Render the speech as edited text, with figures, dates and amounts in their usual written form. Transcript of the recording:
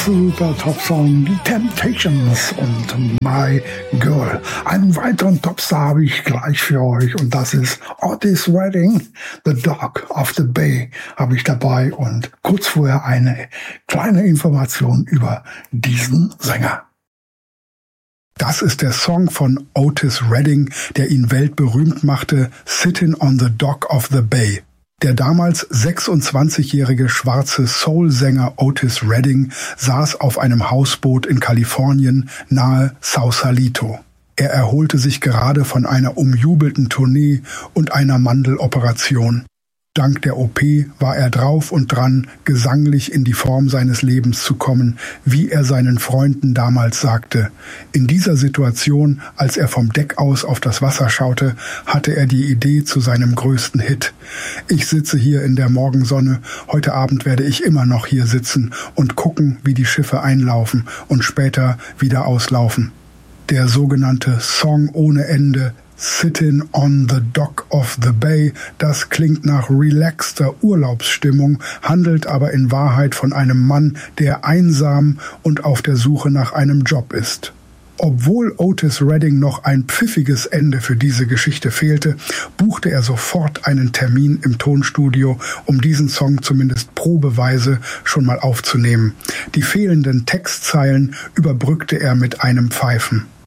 super Top-Song, die Temptations und My Girl. Einen weiteren Topstar habe ich gleich für euch und das ist Otis Redding, The Dog of the Bay habe ich dabei und kurz vorher eine kleine Information über diesen Sänger. Das ist der Song von Otis Redding, der ihn weltberühmt machte, Sittin' on the Dock of the Bay. Der damals 26-jährige schwarze Soul-Sänger Otis Redding saß auf einem Hausboot in Kalifornien nahe Sausalito. Er erholte sich gerade von einer umjubelten Tournee und einer Mandeloperation. Dank der OP war er drauf und dran, gesanglich in die Form seines Lebens zu kommen, wie er seinen Freunden damals sagte. In dieser Situation, als er vom Deck aus auf das Wasser schaute, hatte er die Idee zu seinem größten Hit. Ich sitze hier in der Morgensonne, heute Abend werde ich immer noch hier sitzen und gucken, wie die Schiffe einlaufen und später wieder auslaufen. Der sogenannte Song ohne Ende, Sittin' on the Dock of the Bay, das klingt nach relaxter Urlaubsstimmung, handelt aber in Wahrheit von einem Mann, der einsam und auf der Suche nach einem Job ist. Obwohl Otis Redding noch ein pfiffiges Ende für diese Geschichte fehlte, buchte er sofort einen Termin im Tonstudio, um diesen Song zumindest probeweise schon mal aufzunehmen. Die fehlenden Textzeilen überbrückte er mit einem Pfeifen.